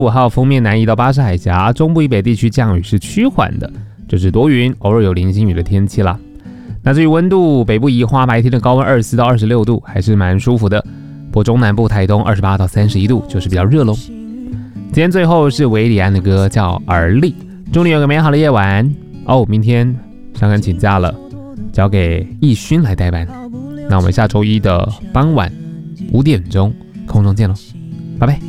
5号锋面南移到巴士海峡，中部以北地区降雨是趋缓的，就是多云，偶尔有零星雨的天气啦。那至于温度，北部宜花白天的高温24到26度，还是蛮舒服的。不过中南部台东28到31度，就是比较热咯。今天最后是韦礼安的歌，叫《而立》，祝你有个美好的夜晚哦。明天上班请假了，交给奕勋来代班。那我们下周一的傍晚5点钟空中见咯，拜拜。